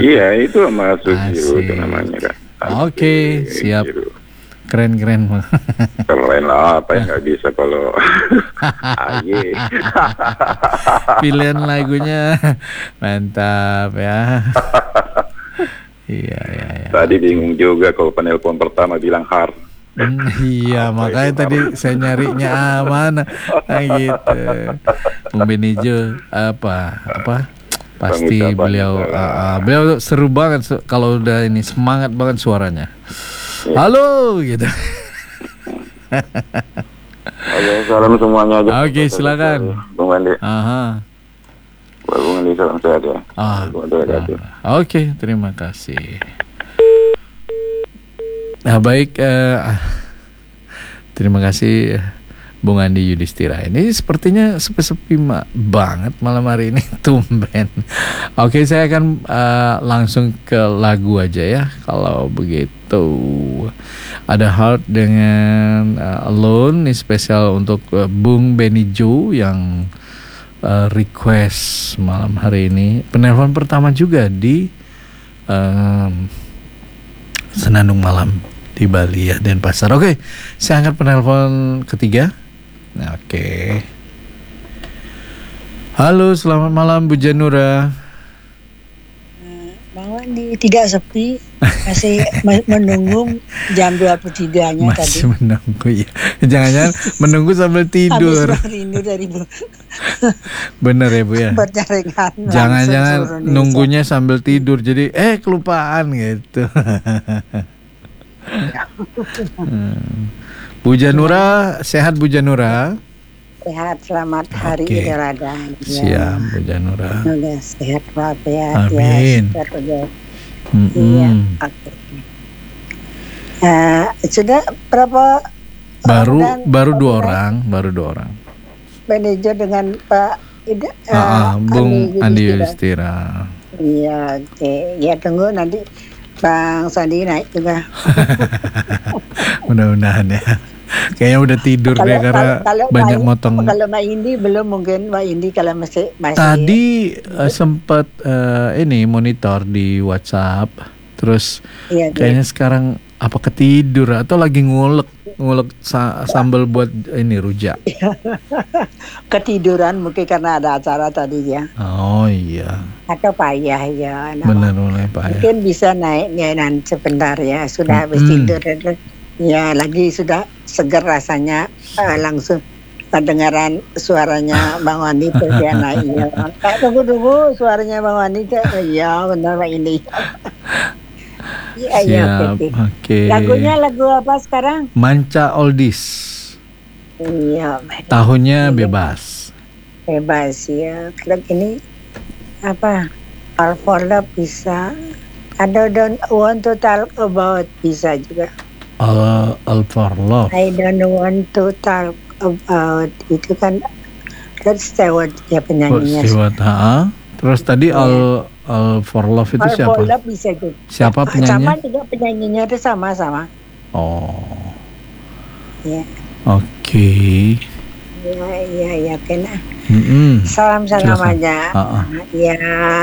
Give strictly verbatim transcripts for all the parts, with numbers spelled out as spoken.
Iya, itu sama Sujiru itu namanya kan. Oke, okay, siap. Keren-keren. Keren lah, apa yang nggak bisa kalau Aye. Pilihan lagunya mantap ya. Iya, iya, iya. Tadi bingung juga kalau penelpon pertama bilang hard. Hmm, iya, apa makanya tadi hard? Saya nyarinya mana nah, gitu. Bung Benijo apa apa pasti beliau uh, uh, beliau seru banget kalau udah ini, semangat banget suaranya. Ya. Halo gitu. Oke, salam semuanya aja. Oke, silakan. Bung Andi. Aha. Bung Andi, salam sehat ya. Ah, ah. Oke, terima kasih. Nah, baik, uh, terima kasih Bung Andi Yudhistira. Ini sepertinya sepi-sepi banget malam hari ini, tumben. Oke, saya akan uh, langsung ke lagu aja ya. Kalau begitu, ada Heart dengan uh, Alone. Ini spesial untuk uh, Bung Benijo yang uh, request malam hari ini. Penelpon pertama juga di uh, Senandung Malam di Bali ya, Denpasar. Oke, saya angkat penelpon ketiga. Nah, oke. Halo, selamat malam Bu Janura. Bang Wandi, tidak sepi, masih menunggu jam dua puluh tiga-nya tadi. Masih menunggu ya. Jangan-jangan menunggu sambil tidur. Habis rindu dari Bu. Bener ya Bu ya. Berjaringan. Jangan-jangan nunggunya sambil tidur, jadi eh kelupaan gitu. hmm. Bu Janura, sehat Bu Janura? Sehat, selamat hari okay. Idul Adha. Siap Bu Janura. Semoga sehat walafiat. Amin. Ya, iya, oke. Uh, sudah berapa? Baru orang baru dua orang, baru dua orang. Manajer dengan Pak Ida, uh, uh, uh, Bung Andi Yudhistira. Iya, oke. Okay. Ya tunggu nanti Bang Sandi naik juga. Mudah-mudahan ya. Kayaknya udah tidur kalau, deh karena kalau, kalau banyak Mbak, motong. Kalau Mbak Indi belum, mungkin Mbak Indi kalau masih masih. Tadi uh, sempat uh, ini monitor di WhatsApp, terus iya, kayaknya iya. Sekarang apa ketidur atau lagi ngulek ngulek sa- sambal buat ini rujak. Ketiduran mungkin karena ada acara tadi ya. Oh iya. Atau payah ya. Benar mulai payah. Mungkin bisa naiknya nanti sebentar ya, sudah habis hmm. tidur ya, lagi sudah segar rasanya, uh, langsung kedengaran suaranya Bang Wandi tuh dia naik ya. Kak tunggu-tunggu suaranya Bang Wandi tuh, iya benar Pak ini. Iya iya oke. Okay. Lagunya lagu apa sekarang? Manca Oldies. Iya. Tahunnya bebas. Bebas ya. Kalau ini apa? All for Love bisa. I don't want to talk about bisa juga. All, all for Love. I don't want to talk about itu kan Rod Stewart ya penyanyinya. Rod Stewart, ha? Terus tadi yeah. all all for Love itu all siapa? All for Love bisa juga. Siapa penyanyinya? Sama juga penyanyinya itu sama-sama. Oh. Ya. Yeah. Oke. Okay. Ya ya ya kena. Mm-hmm. Salam-salam aja. Uh-uh. Ya.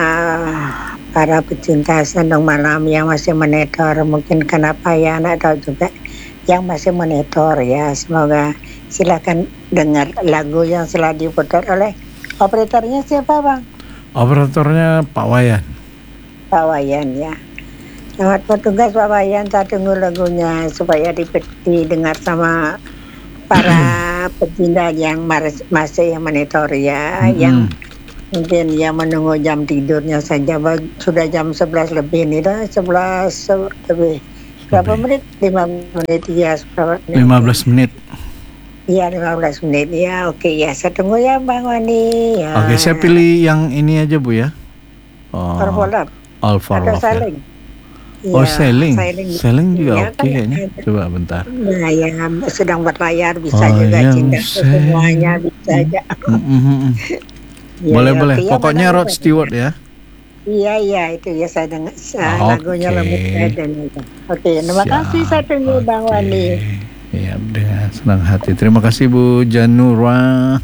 Para pecinta Senandung Malam yang masih monitor, mungkin kenapa ya anak tahu juga yang masih monitor ya, semoga silakan dengar lagu yang telah diputar oleh operatornya siapa Bang? Operatornya Pak Wayan. Pak Wayan ya. Selamat bertugas Pak Wayan, saya tunggu lagunya supaya didengar sama para pecinta yang masih monitor ya, mm-hmm. yang mungkin ya menunggu jam tidurnya saja. Sudah jam sebelas lebih nih dah, sebelas lebih. Berapa menit? lima menit ya, lima belas menit. Iya, lima belas menit. Ya, oke ya. Saya tunggu ya Bang Wani. Ya. Oke, saya pilih yang ini aja Bu ya. Oh, All for Love. All for Love. Ya. Oh, ya, sailing. Sailing, sailing juga ya, oke okay, kayaknya. Ya. Coba bentar. Nah, yang sedang berlayar bisa oh, juga cinta semuanya bisa aja. Mm-hmm. Ya, boleh ya, boleh. Ya, pokoknya Rod Stewart ya. Iya iya itu ya saya dengar okay. Lagunya lembut saya dengar. Oke, terima Siap. kasih saya tunggu okay. Bang Wandi. Iya, dengan senang hati. Terima kasih Bu Janura.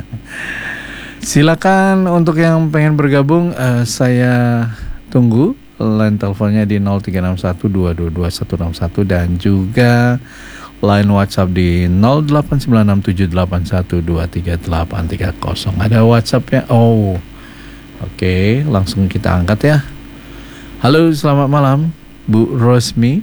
Silakan untuk yang pengen bergabung, uh, saya tunggu line teleponnya di nol tiga enam satu dua dua dua satu enam satu dan juga line WhatsApp di nol delapan sembilan enam tujuh delapan satu dua tiga delapan tiga nol. Ada WhatsAppnya. Oh, oke, okay, langsung kita angkat ya. Halo, selamat malam, Bu Rosmi.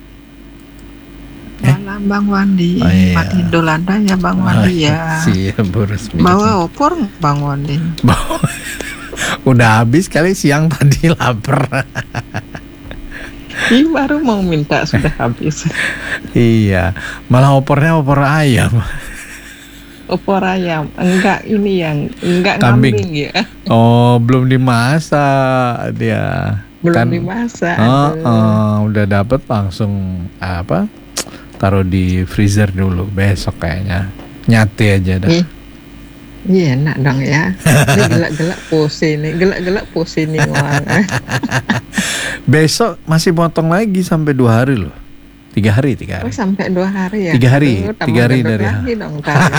Malam Bang Wandi. Oh, iya. Mat Idul ada ya Bang Wandi ya. Siap, Bu Rosmi. Bawa opor Bang Wandi. Bawa. Udah habis kali, siang tadi lapar. Ih, baru mau minta sudah habis. Iya, malah opornya opor ayam. Opor ayam, enggak ini yang enggak Kambing. ngambing ya. Oh, belum dimasak dia. Belum Kan, dimasak. Oh, oh, udah dapet langsung apa? Taruh di freezer dulu, besok kayaknya nyate aja dah. Ih, iya enak dong ya. Ini gelak-gelak pose nih, gelak-gelak pose nih orang. Besok masih potong lagi sampai dua hari loh. Tiga hari, tiga Oh hari. sampai dua hari ya. Tiga hari, Aduh, tiga hari tambah dari lagi dong, ntar.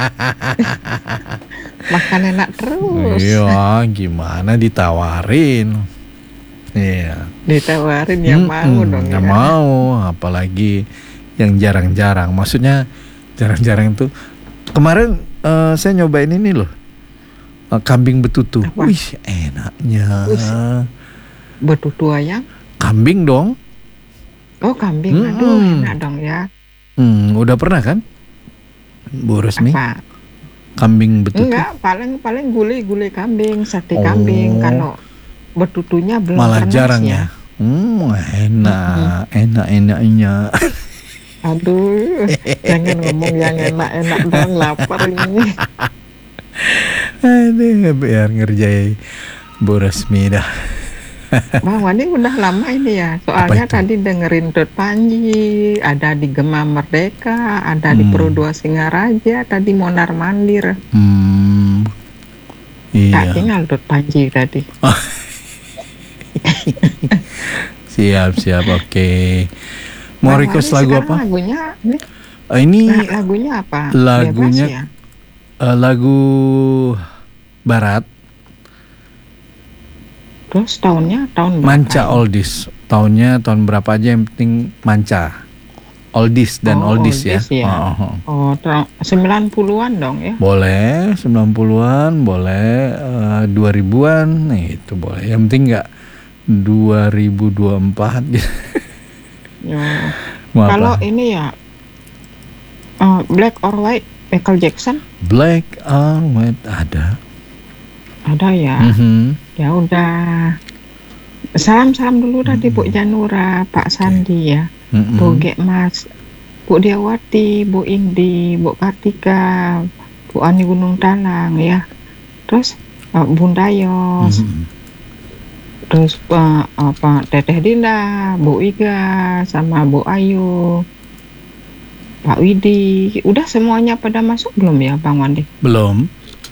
Makan enak terus. Iya, gimana ditawarin? Iya. Ditawarin yang mau Mm-mm, dong yang ya. mau, apalagi yang jarang-jarang. Maksudnya jarang-jarang itu. Kemarin eh, saya nyobain ini loh, eh, kambing betutu. Apa? Wih, enaknya. Wih. Betutu ayam? Kambing dong. Oh kambing, aduh Mm-mm. enak dong ya. Hmm, udah pernah kan, Bu Resmi? Apa? Kambing betutu. Enggak, paling paling gulai-gulai kambing, sate Oh. kambing. Kalau betutunya belum Malah pernah jarang sih ya. Hmm, enak, enak, enaknya. Aduh, jangan ngomong yang enak-enak dong, lapar ini. Aduh, biar ngerjain Bu Resmi dah. Bang Wandi udah lama ini ya. Soalnya itu? tadi dengerin Dut Panji, ada di Gema Merdeka, ada di Hmm. Pro dua Singaraja, tadi Mondar Mandir. Hmm, Tak iya. tinggal Dut Panji tadi. Siap, siap, oke. Mau Bang request Wandi lagu sekarang apa? Lagunya, ini, Eh, ini nah, lagunya apa? lagunya- Bebas ya? eh, lagu Barat, Terus tahunnya tahun berapa? Manca Oldies. Tahunnya tahun berapa aja, yang penting Manca. Oldies dan Oh, oldies, ya. oldies ya. Oh, oh, oh. Oh, tahun sembilan puluhan dong ya. Boleh sembilan puluhan, boleh eh, dua ribuan, nah, itu boleh. Yang penting nggak dua ribu dua puluh empat gitu. Ya. Mau Kalau apa? ini ya uh, Black or White Michael Jackson Black or White ada. ada ya. Mhm. Ya udah. Salam-salam dulu tadi Bu Janura, Pak Sandi ya. Mhm. Bu Gek Mas, Bu Diawati, Bu Indi, Bu Kartika, Bu Ani Gunung Talang ya. Terus uh, Bunda Yos, Mhm. terus uh, apa Teteh Dinda, Bu Iga, sama Bu Ayu, Pak Widi. Udah semuanya pada masuk belum ya Bang Wandi? Belum.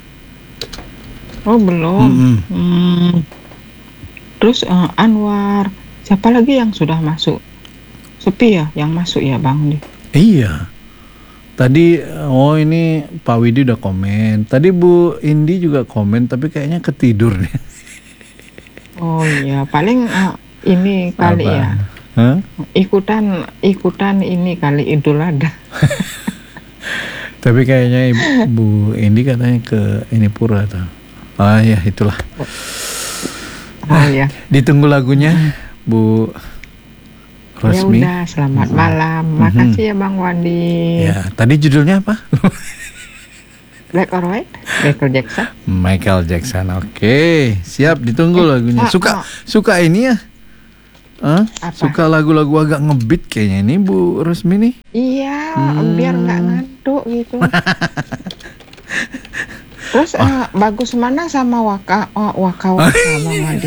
Oh belum. Mhm. Hmm. Terus uh, Anwar, siapa lagi yang sudah masuk? Sepi ya yang masuk ya Bang Wandi? Iya. Tadi oh ini Pak Widi udah komen. Tadi Bu Indi juga komen, tapi kayaknya ketidur nih. Oh iya, paling uh, ini kali Apa? ya. Hah? Ikutan ikutan ini kali Idul Adha. Tapi kayaknya Ibu- Bu Indi katanya ke ini pura tuh. Ah ya itulah. Oh ya. Ditunggu lagunya Bu Ya Rosmi. udah, selamat Mhm. malam. Makasih ya Bang Wandi. Ya, tadi judulnya apa? Black or White? Michael Jackson. Michael Jackson. Oke, siap ditunggu Eh, lagunya. Pak, Suka Pak. suka ini ya? Hah? Apa? Suka lagu-lagu agak ngebeat kayaknya ini Bu Rosmi nih. Iya, Hmm. biar nggak ngantuk gitu. Terus eh, bagus mana sama waka oh, waka waka Bang Wandi?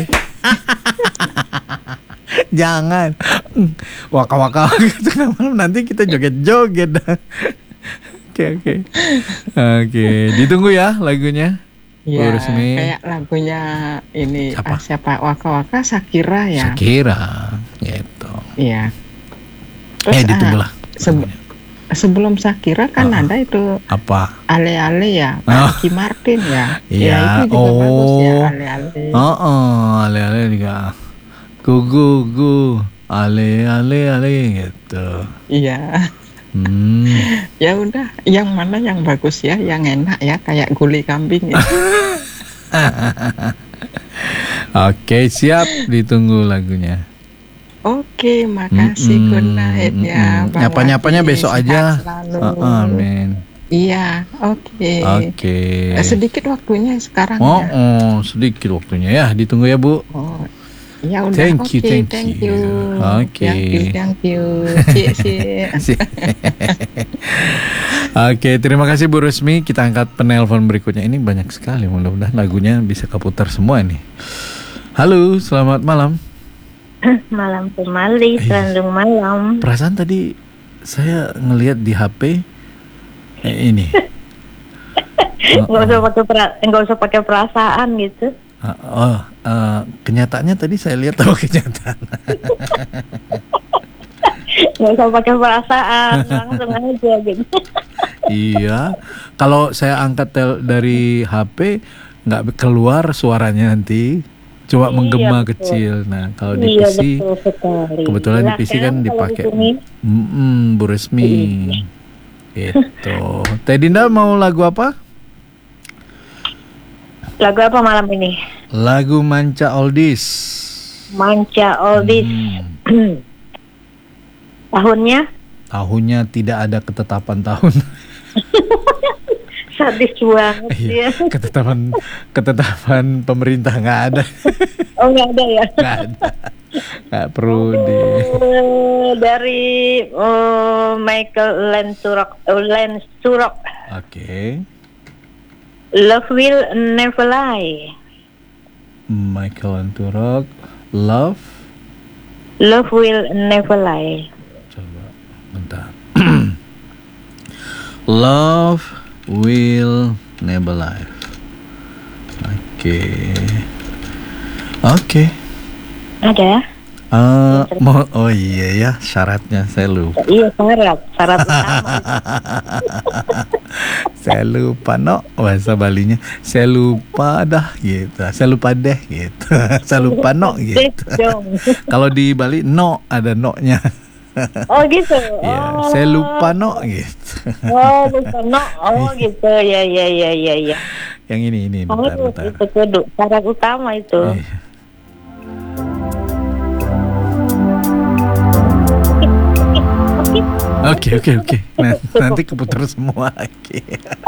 Jangan. Waka-waka tengah malam nanti kita joget-joget. Oke, oke. Oke, ditunggu ya lagunya. Bu Ya, Rosmi. kayak lagunya ini Siapa? ah, siapa waka waka Shakira ya. Shakira gitu. Iya. Eh, ah, ditunggulah. sebe- sebelum Shakira kan Ah. ada itu Apa? Ale-ale ya, Oh. Ricky Martin ya. Iya, Ya, itu juga oh. bagus ya Ale-ale. Oh, oh, ale-ale juga Gugu gu ale ale ale gitu. Iya. Hmm. Ya udah, yang mana yang bagus ya, yang enak ya, kayak gulai kambing ya. Oke, siap, ditunggu lagunya. Oke, makasih. Mm-mm, Good night ya. mm-mm. Nyapa-nyapanya Wadi. besok Sehat aja. selalu. Uh, amin. Iya, oke. Oke. Eh, Sedikit waktunya sekarang Oh, ya. oh, sedikit waktunya ya. Ditunggu ya, Bu. Oh, ya udah. Thank you, Oke, thank thank you. you. Oke. Thank you, thank you. Cie, cie. Oke, terima kasih Bu Rusmi. Kita angkat penelpon berikutnya. Ini banyak sekali. Mudah-mudahan lagunya bisa keputar semua nih. Halo, selamat malam. Malam kembali, Bandung malam. Perasaan tadi saya ngelihat di H P eh, ini. Nggak usah pakai pera- nggak usah pakai perasaan gitu. Uh, oh, uh, kenyataannya tadi saya lihat tahu kenyataan. Nggak usah pakai perasaan, langsung aja gitu. Iya, kalau saya angkat tel- dari H P nggak keluar suaranya nanti. Cuma Iya, menggema betul. kecil. Nah, kalau di Iya, P C betul sekali. kebetulan di P C kan Silakan dipakai kalau di sini. Mm-mm, Bu Resmi. Gitu. Teh Dinda mau lagu apa? Lagu apa malam ini? Lagu Manca Oldies. Manca Oldies. Hmm. Tahunnya Tahunnya tidak ada ketetapan tahun. sadis banget Iya, ya. ketetapan ketetapan pemerintah nggak ada. Oh nggak ada ya? Nggak ada. Nggak perlu di. Eh, dari eh, Michael Lensurok, uh, Lensurok. Oke. Love Will Never Lie. Michael Anturok, Love. Love Will Never Lie. Coba, bentar. Love will never lie. Oke. Oke. Ada ya? Eh, mau oh iya ya syaratnya saya lupa. Iya syarat, syarat utama. Saya lupa no bahasa Balinya. Saya lupa dah gitu. Saya lupa deh gitu. Saya lupa no Deh, gitu. dong. Kalau di Bali no ada no-nya. Oh gitu. Ya, Oh. saya lupa no gitu. Oh bukan no. Oh gitu. Ya ya ya ya ya. Yang ini ini bentar Harus bentar. itu kudu syarat utama itu. Iya. Oke oke oke. Nah, nanti keputar semua. Oke.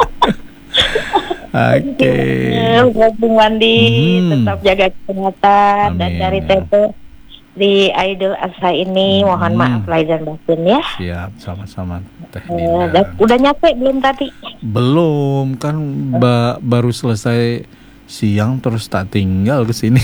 Oke. Buat Bung Wandi Hmm. tetap jaga kesehatan dan Amin. dari Tete di Idol Asa ini mohon Hmm. maaf lahir dan batin ya. Siap sama-sama Teh Eh, Dinda. udah, udah nyampe belum tadi? Belum kan ba- baru selesai siang terus tak tinggal ke sini.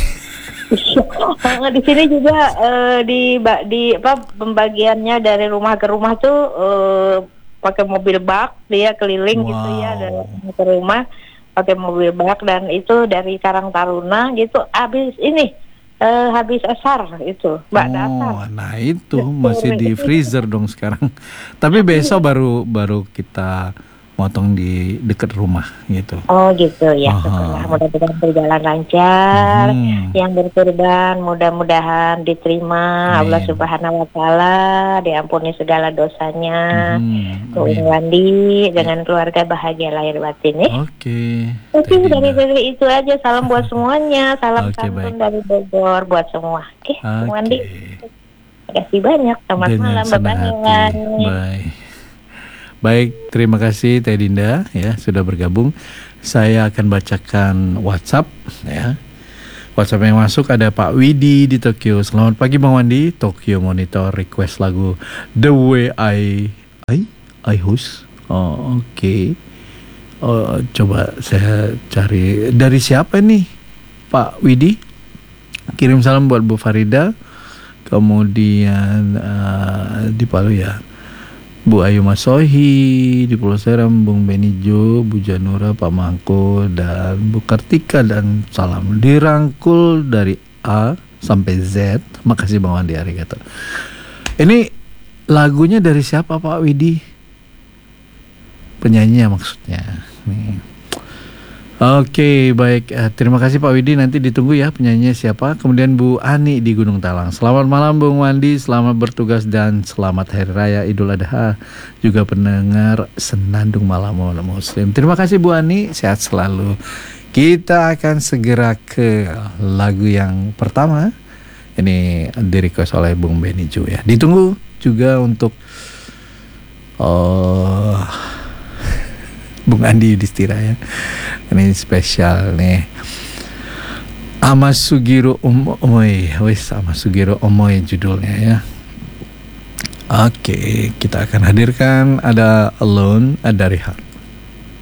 Nah, di sini juga eh, di ba- di apa pembagiannya dari rumah ke rumah tuh eh, pakai mobil bak dia keliling gitu ya Wow. dari rumah ke rumah pakai mobil bak dan itu dari Karang Taruna gitu habis ini eh, habis asar itu mbak asar. Oh, nah itu masih di freezer dong sekarang. Tapi besok baru baru kita motong di dekat rumah gitu. Oh gitu ya, Aha. syukurlah. Mudah-mudahan berjalan lancar. Hmm. Yang berkurban mudah-mudahan diterima Amin. Allah Subhanahu Wa Taala, diampuni segala dosanya. Hmm, Bung amin. Wandi dengan keluarga bahagia lahir batin ya. Oke. Oke Teh dari Dinda. dari itu aja salam buat semuanya, salam Oke, santun baik. dari Bogor buat semua. Oke, Bung Wandi, Oke. terima kasih banyak. Selamat Dengan malam, senang hati. bye-bye. Bye. Baik, terima kasih Teh Dinda ya sudah bergabung. Saya akan bacakan WhatsApp ya. WhatsApp yang masuk ada Pak Widi di Tokyo. Selamat pagi Bang Wandi. Tokyo Monitor request lagu The Way I I I Host. Oh, oke. Oh, coba saya cari dari siapa nih Pak Widi. Kirim salam buat Bu Farida. Kemudian uh, di Palu ya. Bu Ayu Masohi di Pulau Seram, Bung Benijo, Bu Janura, Pak Mangko, dan Bu Kartika, dan salam dirangkul dari A sampai Z. Makasih Bang Wandi, arigato. Ini lagunya dari siapa Pak Widi? Penyanyinya maksudnya. Nih. Oke, baik. Eh, terima kasih Pak Widi. Nanti ditunggu ya penyanyinya siapa. Kemudian Bu Ani di Gunung Talang. Selamat malam Bung Wandi. Selamat bertugas dan selamat Hari Raya Idul Adha. Juga pendengar Senandung Malam Muslim. Terima kasih Bu Ani. Sehat selalu. Kita akan segera ke lagu yang pertama. Ini di-request oleh Bung Benny Ju ya. Ditunggu juga untuk oh, Bung Andi Yudhistira ya. Ini spesial nih. Ama Sugiro Omoe. Wes Ama Sugiro Omoe judulnya ya. Oke, kita akan hadirkan ada Alone dari Heart.